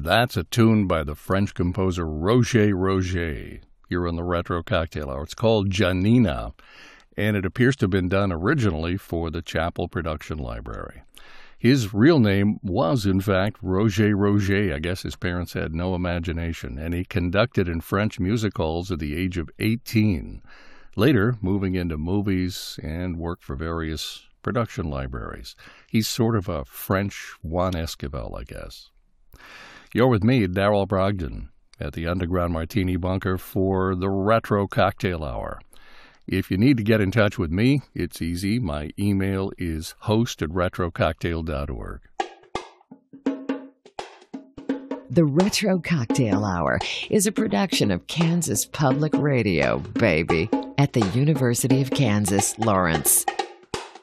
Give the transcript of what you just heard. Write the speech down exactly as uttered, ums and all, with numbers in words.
That's a tune by the French composer Roger Roger here on the Retro Cocktail Hour. It's called Janina, and it appears to have been done originally for the Chappell Production Library. His real name was, in fact, Roger Roger. I guess his parents had no imagination, and he conducted in French music halls at the age of eighteen, later moving into movies and worked for various production libraries. He's sort of a French Juan Esquivel, I guess. You're with me, Darrell Brogdon, at the Underground Martini Bunker for the Retro Cocktail Hour. If you need to get in touch with me, it's easy. My email is host at retro cocktail dot org. The Retro Cocktail Hour is a production of Kansas Public Radio, baby, at the University of Kansas, Lawrence.